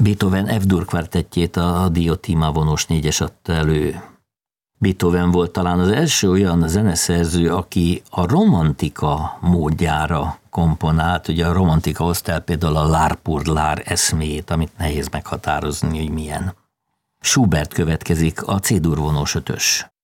Beethoven F-dur kvartettjét, a Diotima vonós négyes adta elő. Beethoven volt talán az első olyan zeneszerző, aki a romantika módjára komponált. Ugye a romantika hozta el például a l'art pour l'art eszméjét, amit nehéz meghatározni, hogy milyen. Schubert következik, a C-dur vonós ötös.